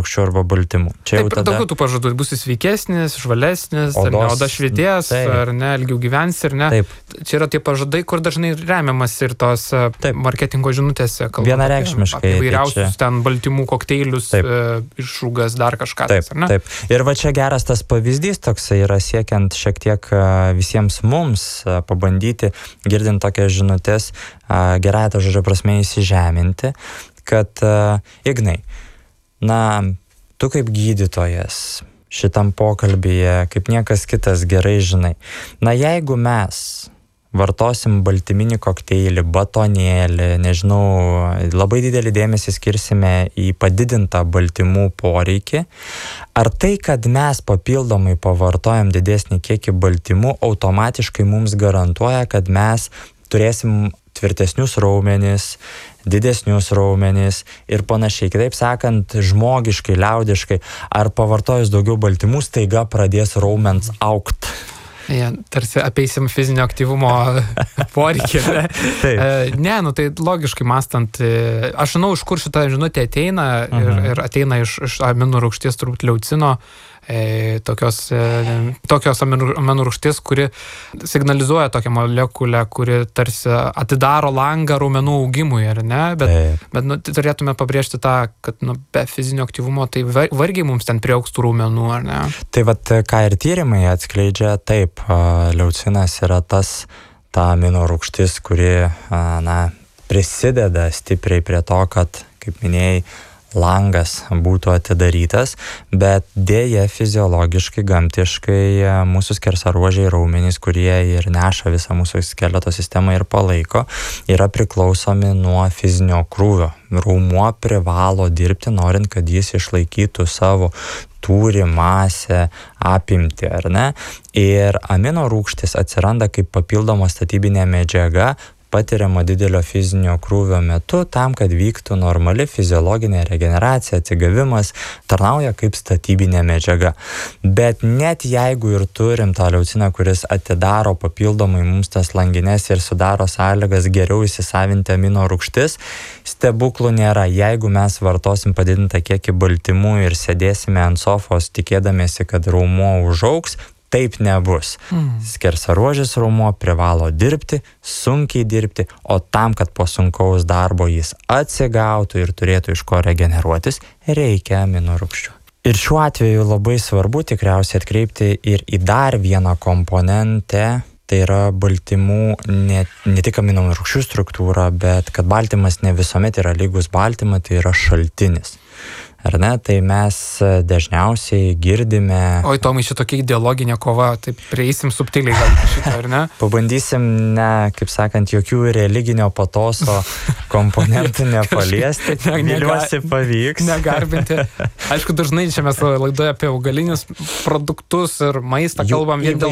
aminorūgščių arba baltymų. Čia taip, tada... daugiau tų pažadų, būsi sveikesnis, žvalesnis, oda švietės, ar ne, ilgiau gyvensi, ar ne. Taip. Čia yra tie pažadai, kur dažnai remiamas ir tos marketingo žinutėse. Vienareikšmiškai. Apie įvairiausius ten baltymų kokteilius, išrūgas, dar kažką. Taip, ar ne? Taip. Ir va čia geras tas pavyzdys toksai yra siekiant šiek tiek visiems mums pabandyti, girdint tokias žinutės, gerąją to žodžio prasme įsižeminti, kad Ignai, na, tu kaip gydytojas šitam pokalbyje, kaip niekas kitas gerai žinai, na jeigu mes vartosim baltyminį kokteilį, batonėlį, nežinau, labai didelį dėmesį skirsime į padidintą baltymų poreikį, ar tai, kad mes papildomai pavartojam didesnį kiekį baltymų, automatiškai mums garantuoja, kad mes turėsim tvirtesnius raumenis, didesnius raumenis ir panašiai. Kitaip sakant, žmogiškai, liaudiškai, ar pavartojus daugiau baltymų staiga pradės raumens augt? Ja, tarsi apeisim fizinio aktyvumo poreikį. Ne, nu tai logiškai mąstant, aš žinau, iš kur šita žinutė ateina ir ateina iš aminorūgšties, turbūt leucino, tokios aminorūgšties, kuri signalizuoja tokią molekulę, kuri tarsi atidaro langą raumenų augimui, ar ne? Bet nu, turėtume pabrėžti tą, kad nu, be fizinio aktyvumo tai vargiai mums ten priaugs tų raumenų, ar ne? Tai vat, ką ir tyrimai atskleidžia, taip, leucinas yra ta aminorūgštis, kuri prisideda stipriai prie to, kad, kaip minėjai, langas būtų atidarytas, bet dėja fiziologiškai, gamtiškai mūsų skersaruožiai raumenys, kurie ir neša visą mūsų skeleto sistemą ir palaiko, yra priklausomi nuo fizinio krūvio. Raumuo privalo dirbti, norint, kad jis išlaikytų savo tūrį, masę, apimtį, ar ne? Ir aminorūgštis atsiranda kaip papildoma statybinė medžiaga, patiriamo didelio fizinio krūvio metu, tam, kad vyktų normali fiziologinė regeneracija, atsigavimas, tarnauja kaip statybinė medžiaga. Bet net jeigu ir turim tą leuciną, kuris atidaro papildomai mums tas langines ir sudaro sąlygas geriau įsisavinti aminorūgštis, stebuklų nėra. Jeigu mes vartosim padidintą kiekį baltymų ir sėdėsime ant sofos tikėdamiesi, kad raumuo užaugs, taip nebus. Skersaruožis raumuo privalo dirbti, sunkiai dirbti, o tam, kad po sunkaus darbo jis atsigautų ir turėtų iš ko regeneruotis, reikia aminorūgščių. Ir šiuo atveju labai svarbu tikriausiai atkreipti ir į dar vieną komponentę, tai yra baltymų, ne tik aminorūgščių struktūra, bet kad baltymas ne visuomet yra lygus baltymą, tai yra šaltinis. Ar ne? Tai mes dažniausiai girdime... Oi, Tomai, šitokia ideologinė kova, taip prieisim subtiliai gal šitą, ar ne? Pabandysim, kaip sakant, jokių religinio patoso komponentų nepaliesti. Viliuosi pavyks. Negarbinti. Aišku, dažnai čia mes laidoje apie augalinius produktus ir maistą kalbam. Vien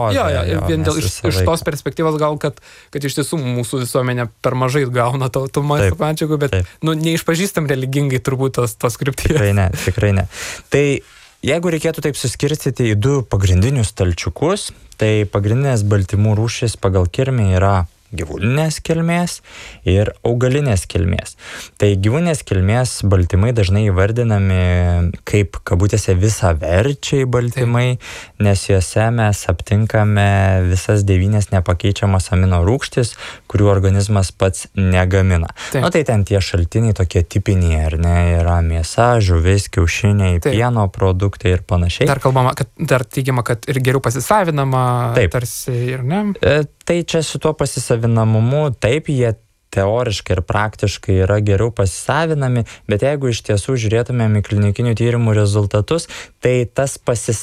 dėl iš tos perspektyvos gal, kad iš tiesų mūsų visuomenė per mažai gauna tų maisto medžiagų, bet neišpažįstam religingai turbūt tos krypties. Tikrai ne. Tai jeigu reikėtų taip suskirstyti į du pagrindinius stalčiukus, tai pagrindinės baltymų rūšys pagal kilmę yra gyvūninės kilmės ir augalinės kilmės. Tai gyvūninės kilmės baltymai dažnai įvardinami kaip kabutėse visaverčiai baltymai, nes juose mes aptinkame visas 9 nepakeičiamas aminorūgštis, kurių organizmas pats negamina. Na tai ten tie šaltiniai tokie tipiniai, ar ne, yra mėsa, žuvis, kiaušiniai, pieno produktai ir panašiai. Dar kalbama, dar teigiama, kad ir geriau pasisavinama, tarsi ir ne? Tai čia su tuo pasisavinamumu, taip, jie teoriškai ir praktiškai yra geriau pasisavinami, bet jeigu iš tiesų žiūrėtumėm į klinikinių tyrimų rezultatus, tai tas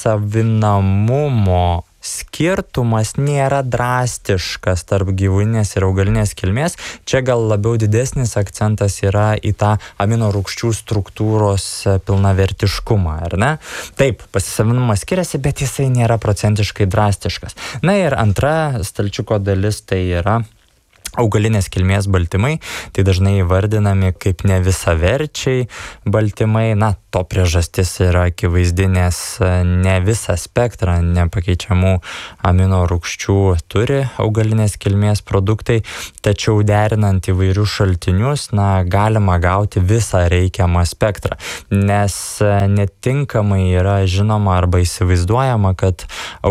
pasisavinamumo skirtumas nėra drastiškas tarp gyvūninės ir augalinės kilmės. Čia gal labiau didesnis akcentas yra į tą aminorūgščių struktūros pilnavertiškumą, ar ne? Taip, pasisavinimas skiriasi, bet jisai nėra procentiškai drastiškas. Na ir antra stalčiuko dalis tai yra Augalinės kilmės baltymai, tai dažnai įvardinami kaip nevisaverčiai baltymai. Na, to priežastis yra akivaizdi, nes ne visą spektrą nepakeičiamų amino rūgščių turi augalinės kilmės produktai, tačiau derinant įvairius šaltinius, na, galima gauti visą reikiamą spektrą, nes netinkamai yra žinoma arba įsivaizduojama, kad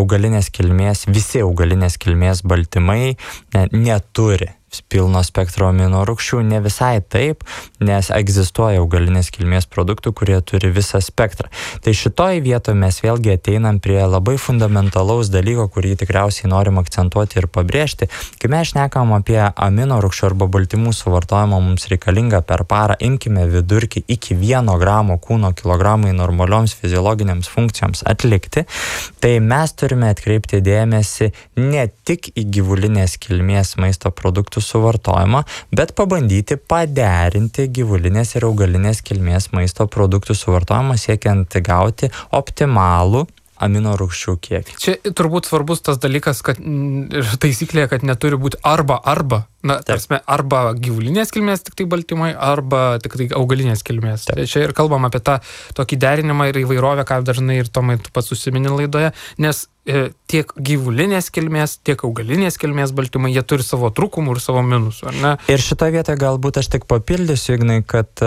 visi augalinės kilmės baltymai neturi pilno spektro amino rūgščių. Ne visai taip, nes egzistuoja augalinės kilmės produktų, kurie turi visą spektrą. Tai šitoj vietoje mes vėlgi ateinam prie labai fundamentalaus dalyko, kurį tikriausiai norim akcentuoti ir pabrėžti. Kai mes šnekam apie amino rūgščių arba baltymų suvartojimą mums reikalinga per parą, imkime vidurkį iki 1 gramo kūno kilogramai normalioms fiziologinėms funkcijoms atlikti, tai mes turime atkreipti dėmesį ne tik į gyvulinės kilmės maisto produktų suvartojimą, bet pabandyti paderinti gyvulinės ir augalinės kilmės maisto produktų suvartojimą, siekiant gauti optimalų amino rūgščių kiekį. Čia turbūt svarbus tas dalykas, kad taisyklė, kad neturi būti arba. Na, tarsi, arba gyvulinės kilmės tik tai baltymai, arba tik tai augalinės kilmės. Tai čia ir kalbam apie tą tokį derinimą ir įvairovę, ką dažnai ir Tomai tu pats užsimini laidoje, nes tiek gyvulinės kilmės, tiek augalinės kilmės baltymai, jie turi savo trūkumų ir savo minusų, ar ne? Ir šitoje vietoje galbūt aš tik papildysiu, Ignai, kad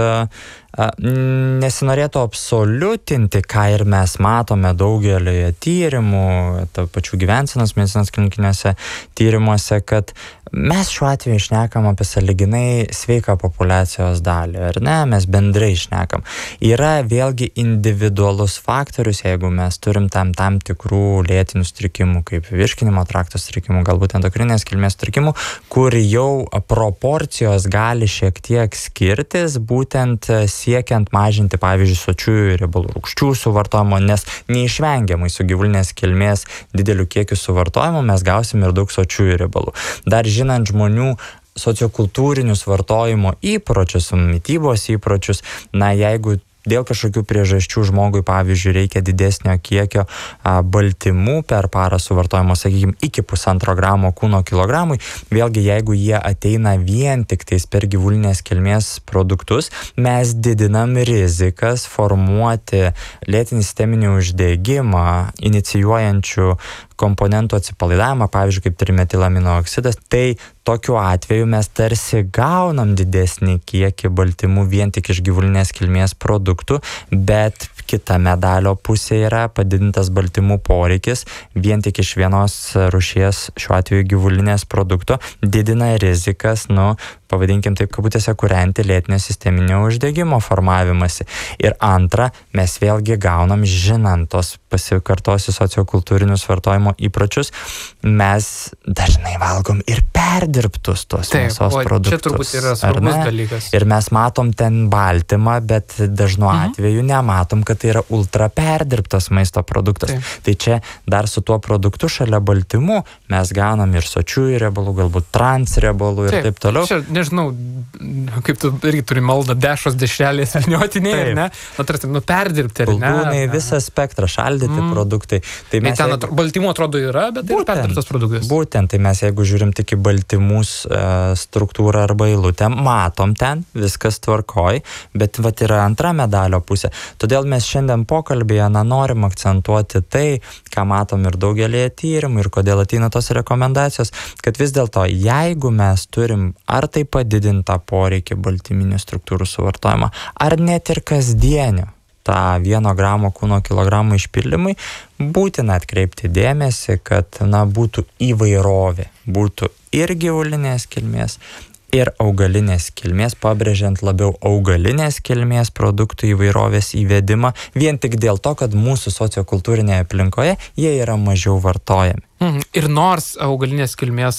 nesinorėtų absoliutinti, ką ir mes matome daugelį tyrimų, pačių gyvensenos medicinos klinikiniuose tyrimuose, kad mes šiuo atveju šnekam apie sąlyginai sveiką populiacijos dalį, ar ne? Mes bendrai šnekam. Yra vėlgi individualus faktorius, jeigu mes turim tam tikrų lėtinių sutrikimų, kaip virškinimo trakto sutrikimų, galbūt endokrininės kilmės sutrikimų, kur jau proporcijos gali šiek tiek skirtis, būtent siekiant mažinti, pavyzdžiui, sočiųjų riebalų rūgščių suvartojimo, nes neišvengiamai su gyvulinės kilmės dideliu kiekiu suvartojimo mes gausim ir daug sočiųjų riebalų. Dar žinant žmonių sociokultūrinius vartojimo įpročius, mitybos įpročius, na, jeigu dėl kažkokių priežasčių žmogui, pavyzdžiui, reikia didesnio kiekio baltymų per parą suvartojimo, sakykime, iki 1,5 gramo kūno kilogramui, vėlgi, jeigu jie ateina vien tik tais per gyvulinės kilmės produktus, mes didinam rizikas formuoti lėtinį sisteminį uždegimą, inicijuojančių komponentų atsipalaidavimą, pavyzdžiui, kaip trimetilamino oksidas, tai tokiu atveju mes tarsi gaunam didesnį kiekį baltymų vien tik iš gyvulinės kilmės produktų, bet kita medalio pusė yra padidintas baltymų poreikis vien tik iš vienos rūšies, šiuo atveju gyvulinės produkto, didina rizikas, pavadinkim taip kabutėse, kūrenti lėtinio sisteminio uždegimo formavimąsi. Ir antra, mes vėlgi gaunam, žinant tos pasikartosiu sociokultūrinius vartojimo įpročius, mes dažnai valgom ir perdirbtus tos mėsos produktus. Čia turbūt yra svarbus dalykas. Ir mes matom ten baltymą, bet dažnu atveju nematom, kad tai yra ultra perdirbtas maisto produktas. Tai čia dar su tuo produktu šalia baltymų mes gaunam ir sočiųjų riebalų, galbūt transriebalų ir taip toliau. Čia, nežinau, kaip tu irgi turi maldą dešros dešrelės viniotiniai, ne? Tarsi, perdirbti, ar ne? Bulgūnai, visą spektrą, šaldyti produktai. Tai mes ten baltymų atrodo yra, bet tai yra perdirbtas produktas. Būtent, tai mes jeigu žiūrim tik į baltymų struktūrą arba eilutę, matom ten, viskas tvarkoj, bet vat yra antra medalio pusė. Todėl mes šiandien pokalbėje norim akcentuoti tai, ką matom ir daugelį tyrimų ir kodėl ateina tos rekomendacijos, kad vis dėlto, jeigu mes turim ar tai padidintą poreikį baltyminių struktūrų suvartojimą, ar net ir kasdienio tą 1 gramo kūno kilogramų išpildymui, būtina atkreipti dėmesį, kad būtų įvairovė, būtų ir gyvulinės kilmės, ir augalinės kilmės, pabrėžiant labiau augalinės kilmės produktų įvairovės įvedimą, vien tik dėl to, kad mūsų sociokultūrinėje aplinkoje jie yra mažiau vartojami. Ir nors augalinės kilmės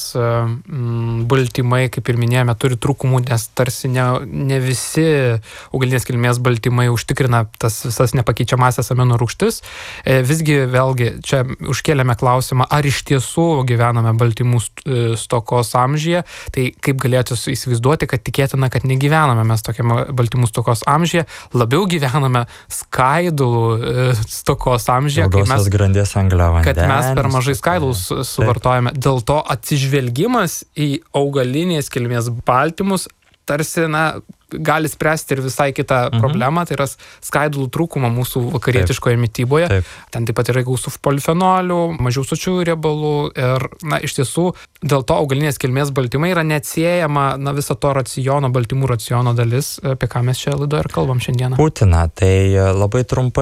baltymai, kaip ir minėjome, turi trūkumų, nes tarsi ne visi augalinės kilmės baltymai užtikrina tas visas nepakeičiamasias amino rūgštis, visgi vėlgi čia užkėlėme klausimą, ar iš tiesų gyvename baltymų stokos amžiuje, tai kaip galėtų įsivaizduoti, kad tikėtina, kad negyvename mes tokiame baltymų stokos amžiuje, labiau gyvename skaidulų stokos amžiuje, grandies angliavandenės, kad mes per mažai skaidulų riebalus suvartojame. Dėl to atsižvelgimas į augalinės kilmės baltymus tarsi, gali spręsti ir visai kitą problemą, tai yra skaidulų trūkumą mūsų vakarietiškoje mityboje. Ten taip pat yra gausų polifenolių, mažiau sočiųjų riebalų ir, iš tiesų, dėl to augalinės kilmės baltymai yra neatsiejama, viso to baltymų raciono dalis, apie ką mes čia laidoje ir kalbam šiandieną. Būtina, tai labai trumpai